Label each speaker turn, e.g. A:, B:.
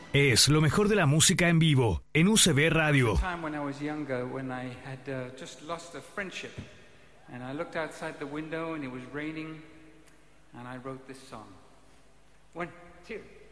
A: Es lo mejor de la música en vivo en UCB Radio.
B: Time when I was younger, when I had just lost a friendship, and I looked outside the window and it was raining, and I wrote this song. 1, 2.